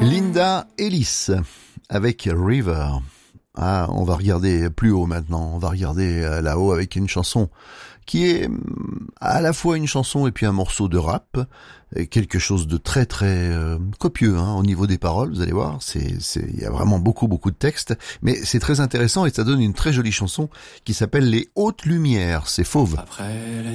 Linda Ellis avec River. Ah, on va regarder plus haut maintenant. On va regarder là-haut avec une chanson qui est à la fois une chanson et puis un morceau de rap, et quelque chose de très très copieux au niveau des paroles. Vous allez voir, il y a vraiment beaucoup de textes, mais c'est très intéressant et ça donne une très jolie chanson qui s'appelle Les Hautes Lumières. C'est Fauve. Après